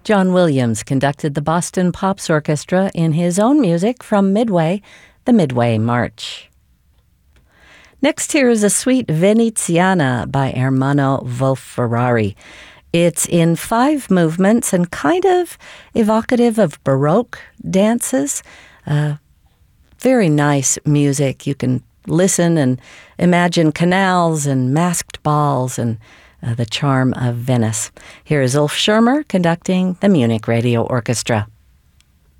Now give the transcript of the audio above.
John Williams conducted the Boston Pops Orchestra in his own music from Midway, the Midway March. Next here is a suite Veneziana by Ermanno Wolf-Ferrari. It's in 5 movements and kind of evocative of Baroque dances. Very nice music. You can listen and imagine canals and masked balls and the charm of Venice. Here is Ulf Schirmer conducting the Munich Radio Orchestra.